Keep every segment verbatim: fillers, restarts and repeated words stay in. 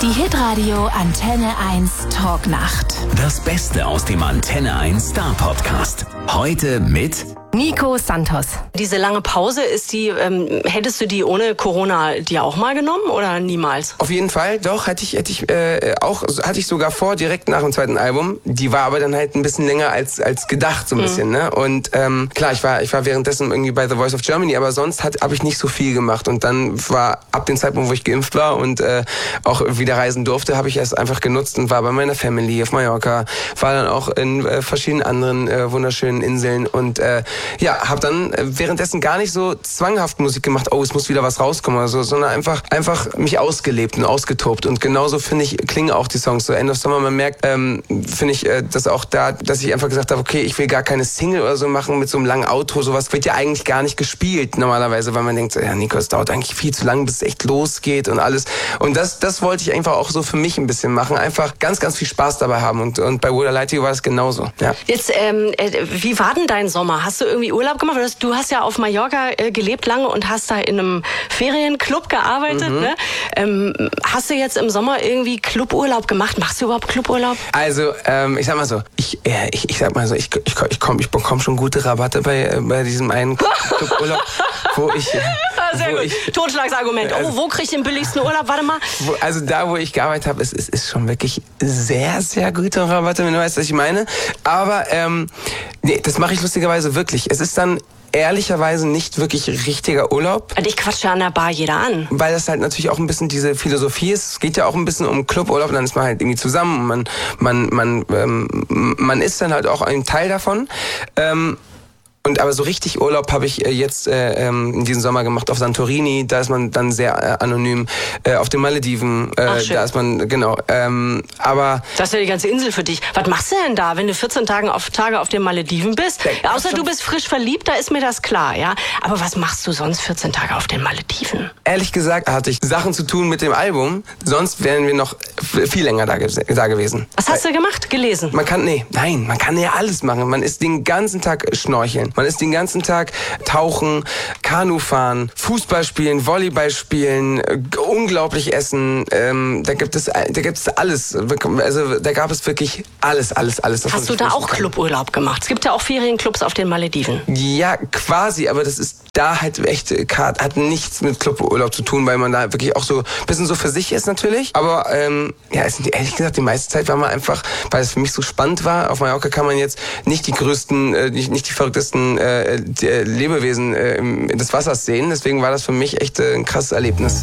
Die Hitradio Antenne eins Talknacht. Das Beste aus dem Antenne eins Star Podcast. Heute mit Nico Santos. Diese lange Pause, ist die, ähm, hättest du die ohne Corona dir auch mal genommen oder niemals? Auf jeden Fall, doch, hatte ich, hätte ich äh, auch, hatte ich sogar vor, direkt nach dem zweiten Album. Die war aber dann halt ein bisschen länger als als gedacht, so ein mhm. bisschen, ne? Und ähm, klar, ich war ich war währenddessen irgendwie bei The Voice of Germany, aber sonst habe ich nicht so viel gemacht. Und dann war ab dem Zeitpunkt, wo ich geimpft war und äh, auch wieder reisen durfte, habe ich es einfach genutzt und war bei meiner Family auf Mallorca, war dann auch in äh, verschiedenen anderen äh, wunderschönen Inseln und äh, ja, habe dann währenddessen gar nicht so zwanghaft Musik gemacht, oh, es muss wieder was rauskommen oder so, sondern einfach einfach mich ausgelebt und ausgetobt. Und genauso, finde ich, klingen auch die Songs. So End of Summer, man merkt, ähm, finde ich, äh, dass auch da, dass ich einfach gesagt habe, okay, ich will gar keine Single oder so machen mit so einem langen Outro. Sowas wird ja eigentlich gar nicht gespielt normalerweise, weil man denkt, ja, Nico, es dauert eigentlich viel zu lang, bis es echt losgeht und alles. Und das das wollte ich einfach auch so für mich ein bisschen machen. Einfach ganz, ganz viel Spaß dabei haben. Und, und bei Would I Lie to You war das genauso. Ja. Jetzt, ähm, äh, wie war denn dein Sommer? Hast du irgendwie Urlaub gemacht? Du hast ja auf Mallorca äh, gelebt lange und hast da in einem Ferienclub gearbeitet. Mhm. Ne? Ähm, hast du jetzt im Sommer irgendwie Cluburlaub gemacht? Machst du überhaupt Cluburlaub? Also, ähm, ich sag mal so, ich, äh, ich, ich sag mal so, ich, ich, ich, komm, ich bekomme schon gute Rabatte bei, äh, bei diesem einen Cluburlaub, wo ich... Äh, Sehr wo gut. Ich, Totschlagsargument. Also, oh, wo krieg ich den billigsten Urlaub? Warte mal. Wo, also da, wo ich gearbeitet habe, ist, ist, ist schon wirklich sehr, sehr gute Rabatte, wenn du weißt, was ich meine. Aber ähm, nee, das mache ich lustigerweise wirklich. Es ist dann ehrlicherweise nicht wirklich richtiger Urlaub. Ich quatsche an der Bar jeder an. Weil das halt natürlich auch ein bisschen diese Philosophie ist. Es geht ja auch ein bisschen um Cluburlaub und dann ist man halt irgendwie zusammen. Man, man, man, ähm, man ist dann halt auch ein Teil davon. Ähm, Und aber so richtig Urlaub habe ich äh, jetzt äh, ähm, in diesem Sommer gemacht auf Santorini. Da ist man dann sehr äh, anonym. Äh, auf den Malediven, äh, Ach, schön. Da ist man, genau. Ähm, aber das ist ja die ganze Insel für dich. Was machst du denn da, wenn du vierzehn Tage auf, Tage auf den Malediven bist? Ja, außer du bist frisch verliebt, da ist mir das klar, ja. Aber was machst du sonst vierzehn Tage auf den Malediven? Ehrlich gesagt hatte ich Sachen zu tun mit dem Album. Sonst wären wir noch viel länger da, da gewesen. Was hast du gemacht? Gelesen? Man kann, nee, nein, man kann ja alles machen. Man ist den ganzen Tag schnorcheln. Man ist den ganzen Tag tauchen, Kanu fahren, Fußball spielen, Volleyball spielen, äh, unglaublich essen. Ähm, da gibt es, da gibt es alles. Also da gab es wirklich alles, alles, alles. Hast du da auch Cluburlaub gemacht? Es gibt ja auch Ferienclubs auf den Malediven. Ja, quasi, aber das ist da halt echt, hat nichts mit Cluburlaub zu tun, weil man da wirklich auch so ein bisschen so für sich ist natürlich. Aber ähm, ja, es, ehrlich gesagt, die meiste Zeit war man einfach, weil es für mich so spannend war. Auf Mallorca kann man jetzt nicht die größten, äh, nicht, nicht die verrücktesten äh, die, äh, Lebewesen äh, des Wassers sehen. Deswegen war das für mich echt äh, ein krasses Erlebnis.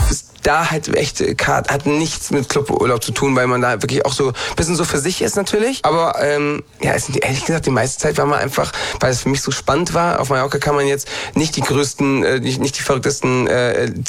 Da halt echt, hat nichts mit Cluburlaub zu tun, weil man da wirklich auch so ein bisschen so für sich ist natürlich. Aber ähm, ja, es, ehrlich gesagt, die meiste Zeit war man einfach, weil es für mich so spannend war. Auf Mallorca kann man jetzt nicht die größten, äh, nicht, nicht die verrücktesten äh,